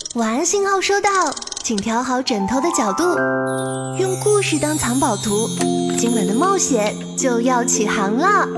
晚安信号收到，请调好枕头的角度，用故事当藏宝图，今晚的冒险就要起航了。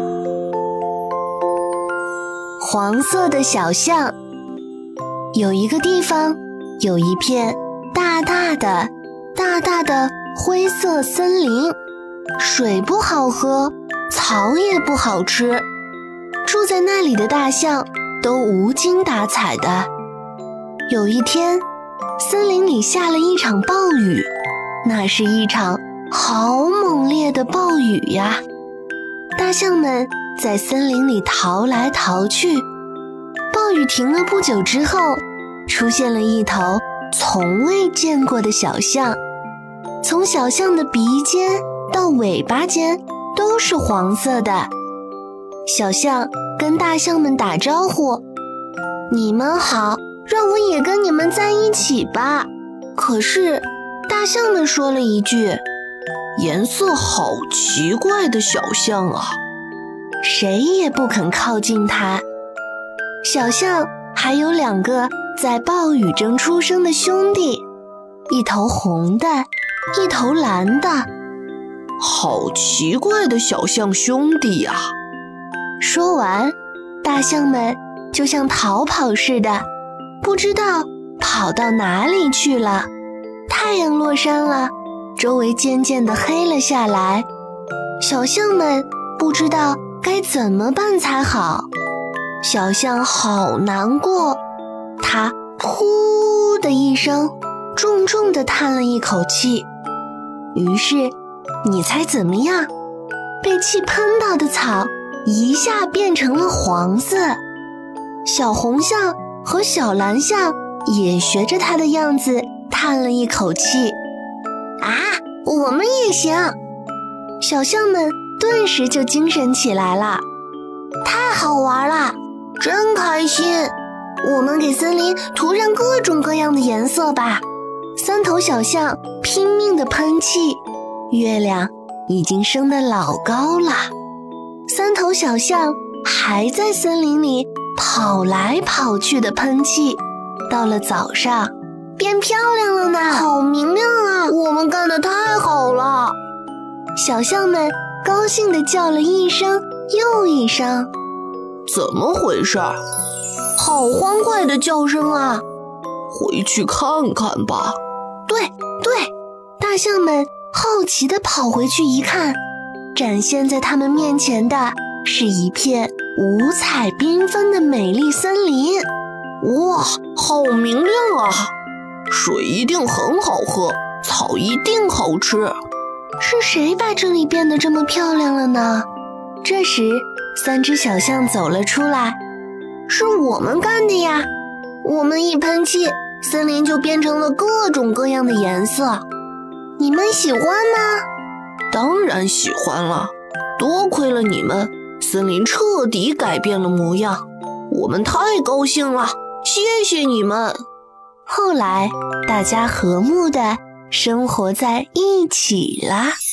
黄色的小象。有一个地方，有一片大大的灰色森林，水不好喝，草也不好吃，住在那里的大象都无精打采的。有一天，森林里下了一场暴雨，那是一场好猛烈的暴雨呀！大象们在森林里逃来逃去。暴雨停了不久之后，出现了一头从未见过的小象，从小象的鼻尖到尾巴尖都是黄色的。小象跟大象们打招呼：“你们好，让我也跟你们在一起吧。”可是大象们说了一句：“ 颜色好奇怪的小象啊！” 谁也不肯靠近它。小象还有2个在暴雨中出生的兄弟，一头红的，一头蓝的。 好奇怪的小象兄弟啊！ 说完，大象们就像逃跑似的，不知道跑到哪里去了。太阳落山了，周围渐渐地黑了下来，小象们不知道该怎么办才好。小象好难过，它噗的一声重重地叹了一口气。于是你猜怎么样？被气喷到的草一下变成了黄色，小红象和小蓝象也学着它的样子叹了一口气。啊，我们也行！小象们顿时就精神起来了。太好玩了，真开心！我们给森林涂上各种各样的颜色吧。3头小象拼命地喷气，月亮已经升得老高了。3头小象还在森林里跑来跑去的喷气，到了早上，变漂亮了呢，好明亮啊！我们干得太好了！小象们高兴地叫了一声又一声。 怎么回事？ 好欢快的叫声啊！ 回去看看吧。 对，大象们好奇地跑回去一看，展现在他们面前的是一片五彩缤纷的美丽森林。 哇，好明亮啊！水一定很好喝，草一定好吃。 是谁把这里变得这么漂亮了呢？这时3只小象走了出来。是我们干的呀！我们一喷气，森林就变成了各种各样的颜色。你们喜欢吗？ 当然喜欢了，多亏了你们，森林彻底改变了模样，我们太高兴了，谢谢你们。 后来大家和睦地生活在一起啦。